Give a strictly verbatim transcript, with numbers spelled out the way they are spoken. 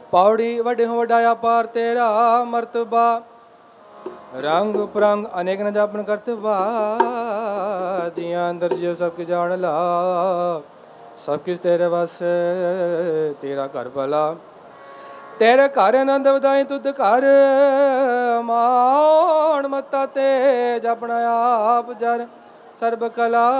पौड़ी वडे हो वडाया पार तेरा मर्तबा, रंग परंग अनेक न जापन करतबा, दिया अंदर जो सब जान ला, सब किस तेरे बस तेरा घर भला, तेरे घर आनंद वधाई तुद घर, मान मता ते जपना आप जर सर्ब कला।